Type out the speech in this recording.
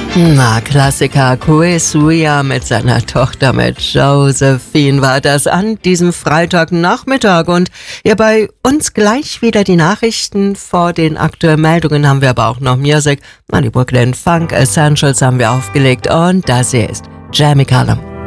Na, Klassiker Koe mit seiner Tochter, mit Josephine, war das an diesem Freitagnachmittag. Und ja, bei uns gleich wieder die Nachrichten. Vor den aktuellen Meldungen haben wir aber auch noch Musik. Die Brooklyn Funk Essentials haben wir aufgelegt und das hier ist Jamie Cullum.